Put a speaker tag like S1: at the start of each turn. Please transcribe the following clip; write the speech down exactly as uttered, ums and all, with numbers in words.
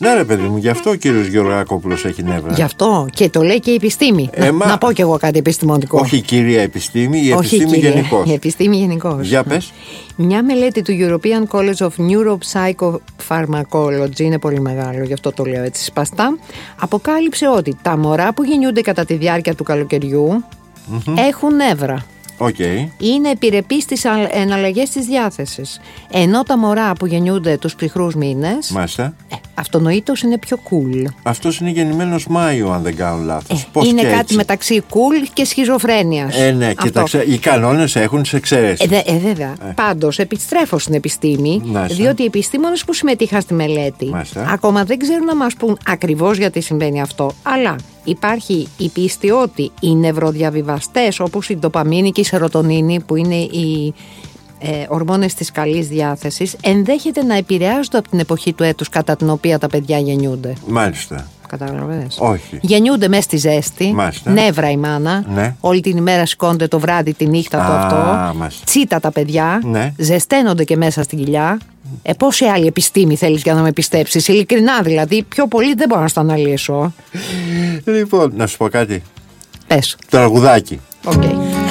S1: Ναι, ρε παιδί μου, γι' αυτό ο κύριος Γεωργακόπουλος έχει νεύρα.
S2: Γι' αυτό και το λέει και η επιστήμη.
S1: Ε,
S2: να,
S1: μα...
S2: να πω κι εγώ κάτι επιστημονικό.
S1: Όχι η κυρία επιστήμη, η
S2: Όχι
S1: επιστήμη γενικώς.
S2: Η επιστήμη γενικώς.
S1: Για πες.
S2: Μια μελέτη του European College of Neuropsychopharmacology, είναι πολύ μεγάλο, γι' αυτό το λέω έτσι σπαστά, αποκάλυψε ότι τα μωρά που γεννιούνται κατά τη διάρκεια του καλοκαιριού mm-hmm. έχουν νεύρα.
S1: Okay.
S2: Είναι επιρρεπείς στις εναλλαγές της διάθεσης. Ενώ τα μωρά που γεννιούνται τους ψυχρούς μήνες,
S1: μάλιστα,
S2: ε, αυτονοήτως είναι πιο cool.
S1: Αυτός είναι γεννημένος Μάιο, αν δεν κάνω λάθος.
S2: Ε,
S1: Πώς
S2: είναι
S1: και
S2: κάτι
S1: έτσι.
S2: μεταξύ cool και σχιζοφρένειας.
S1: Ε, ναι, κοίταξε, οι κανόνες έχουν τις εξαιρέσεις.
S2: Ε, δε, ε, βέβαια. Ε. Πάντως, επιστρέφω στην επιστήμη, μάλιστα, διότι οι επιστήμονες που συμμετείχαν στη μελέτη, μάλιστα, ακόμα δεν ξέρουν να μας πούν ακριβώς γιατί συμβαίνει αυτό. Αλλά υπάρχει η πίστη ότι οι νευροδιαβιβαστές, όπως η ντοπαμίνη και η σερωτονίνη, που είναι οι ε, ορμόνες της καλής διάθεσης, ενδέχεται να επηρεάζονται από την εποχή του έτους κατά την οποία τα παιδιά γεννιούνται.
S1: Μάλιστα.
S2: Κατάλαβες.
S1: Όχι.
S2: Γεννιούνται μέσα στη ζέστη.
S1: Μάλιστα.
S2: Νεύρα η μάνα.
S1: Ναι.
S2: Όλη την ημέρα σηκώνται το βράδυ, τη νύχτα το αυτό.
S1: Μάλιστα.
S2: Τσίτα τα παιδιά.
S1: Ναι.
S2: Ζεσταίνονται και μέσα στην κοιλιά. Ε, πόση άλλη επιστήμη θέλεις για να με πιστέψεις? Ειλικρινά δηλαδή, πιο πολύ δεν μπορώ να στο αναλύσω.
S1: Λοιπόν, να σου πω κάτι.
S2: Πες.
S1: Τραγουδάκι.
S2: Οκ. Okay.